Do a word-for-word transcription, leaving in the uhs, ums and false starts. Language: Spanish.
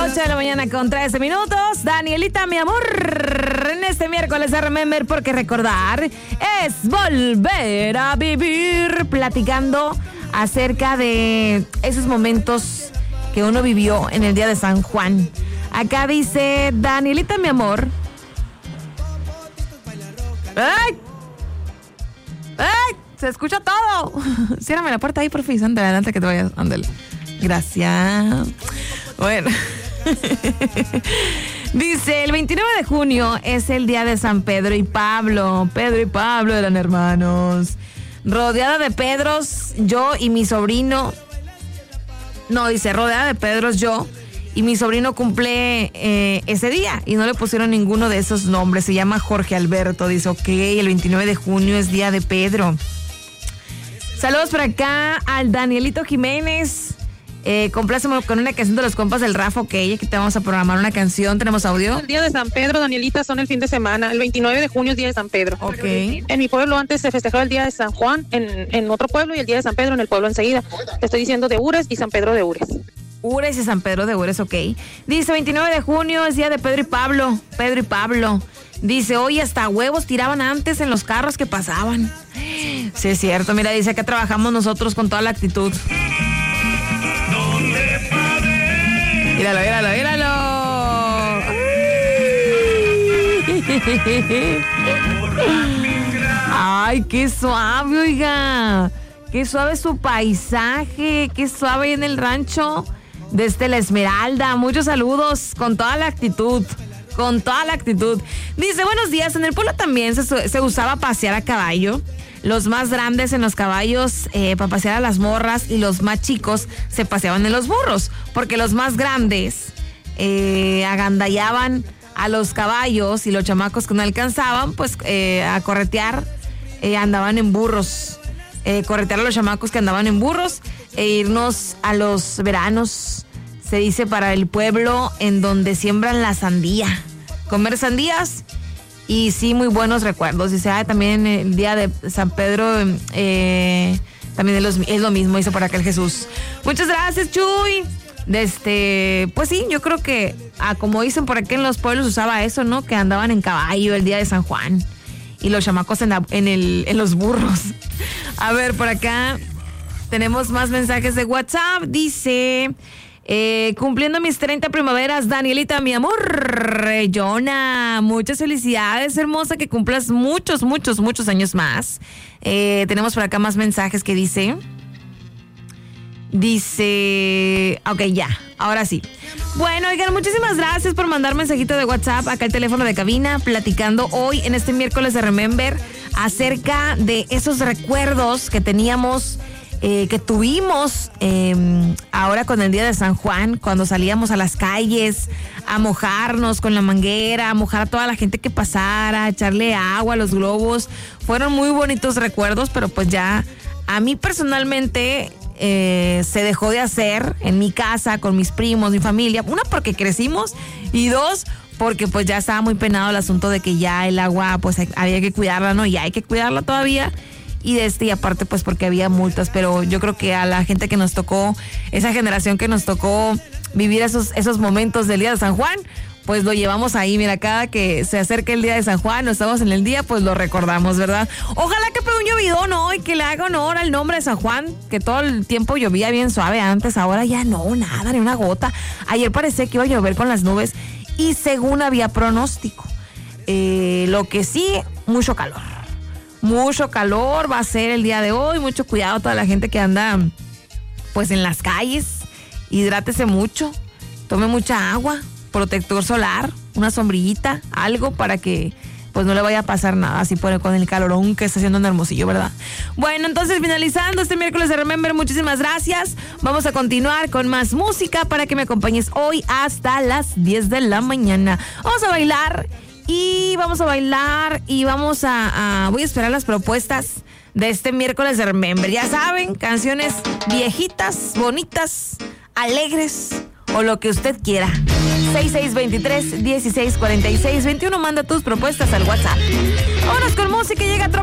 ocho de la mañana con trece minutos. Danielita, mi amor, en este miércoles de Remember, porque recordar es volver a vivir, platicando acerca de esos momentos que uno vivió en el día de San Juan. Acá dice, Danielita, mi amor. ¡Ay! ¡Ay! Se escucha todo. Ciérrame la puerta ahí, por fin. Ándale, adelante que te vayas. Ándale. Gracias. Bueno. Dice, el veintinueve de junio es el día de San Pedro y Pablo. Pedro y Pablo eran hermanos. Rodeada de Pedros, yo y mi sobrino. No, dice, rodeada de Pedros, yo y mi sobrino cumple eh, ese día. Y no le pusieron ninguno de esos nombres. Se llama Jorge Alberto. Dice, ok, el veintinueve de junio es día de Pedro. Saludos por acá al Danielito Jiménez. Eh, compláceme con una canción de los compas del Rafa, ok, aquí te vamos a programar una canción. ¿Tenemos audio? El día de San Pedro, Danielita, son el fin de semana. El veintinueve de junio es día de San Pedro. Ok. En mi pueblo antes se festejaba el día de San Juan en, en otro pueblo y el día de San Pedro en el pueblo enseguida. Te estoy diciendo de Ures y San Pedro de Ures. Ures y San Pedro de Ures, ok. Dice, veintinueve de junio es día de Pedro y Pablo. Pedro y Pablo. Dice, oye, hasta huevos tiraban antes en los carros que pasaban. Sí, es cierto. Mira, dice que trabajamos nosotros con toda la actitud. Míralo, míralo, míralo. Ay, qué suave, oiga. Qué suave su paisaje. Qué suave en el rancho desde la Esmeralda. Muchos saludos con toda la actitud. Con toda la actitud. Dice, buenos días. En el pueblo también se, se usaba pasear a caballo. Los más grandes en los caballos eh, para pasear a las morras y los más chicos se paseaban en los burros, porque los más grandes eh, agandallaban a los caballos y los chamacos que no alcanzaban, pues eh, a corretear, eh, andaban en burros, eh, corretear a los chamacos que andaban en burros e irnos a los veranos, se dice, para el pueblo en donde siembran la sandía, comer sandías. Y sí, muy buenos recuerdos. Dice, ah, también el día de San Pedro eh, también es, los, es lo mismo, hizo por acá el Jesús. Muchas gracias, Chuy. Este, pues sí, yo creo que, ah, como dicen por aquí en los pueblos, usaba eso, ¿no? Que andaban en caballo el día de San Juan. Y los chamacos en, la, en, el, en los burros. A ver, por acá tenemos más mensajes de WhatsApp. Dice... Eh, cumpliendo mis treinta primaveras, Danielita, mi amor, Jonah, muchas felicidades, hermosa, que cumplas muchos, muchos, muchos años más. Eh, tenemos por acá más mensajes que dice, dice, ok, ya, ahora sí. Bueno, oigan, muchísimas gracias por mandar mensajito de WhatsApp, acá el teléfono de cabina, platicando hoy en este miércoles de Remember acerca de esos recuerdos que teníamos. Eh, que tuvimos eh, ahora con el día de San Juan, cuando salíamos a las calles a mojarnos con la manguera, a mojar a toda la gente que pasara, a echarle agua a los globos. Fueron muy bonitos recuerdos, pero pues ya a mí personalmente eh, se dejó de hacer en mi casa, con mis primos, mi familia. Una, porque crecimos, y dos, porque pues ya estaba muy penado el asunto de que ya el agua pues había que cuidarla, ¿no? Y hay que cuidarla todavía. Y de este, y aparte pues porque había multas, pero yo creo que a la gente que nos tocó, esa generación que nos tocó vivir esos, esos momentos del día de San Juan, pues lo llevamos ahí. Mira, cada que se acerca el día de San Juan, no estamos en el día, pues lo recordamos, ¿verdad? Ojalá que pegue un llovidón hoy, que le haga honor al nombre de San Juan, que todo el tiempo llovía bien suave antes, ahora ya no, nada, ni una gota. Ayer parecía que iba a llover con las nubes y según había pronóstico. Eh, lo que sí, mucho calor. Mucho calor va a ser el día de hoy. Mucho cuidado a toda la gente que anda pues en las calles. Hidrátese mucho. Tome mucha agua. Protector solar. Una sombrillita. Algo para que pues no le vaya a pasar nada así por, con el calorón que está haciendo en Hermosillo, ¿verdad? Bueno, entonces finalizando este miércoles de Remember, muchísimas gracias. Vamos a continuar con más música para que me acompañes hoy hasta las diez de la mañana. Vamos a bailar. Y vamos a bailar y vamos a, a... Voy a esperar las propuestas de este miércoles de Remember. Ya saben, canciones viejitas, bonitas, alegres o lo que usted quiera. seis seis dos tres, uno seis cuatro seis dos uno. Manda tus propuestas al WhatsApp. Vámonos con música y llega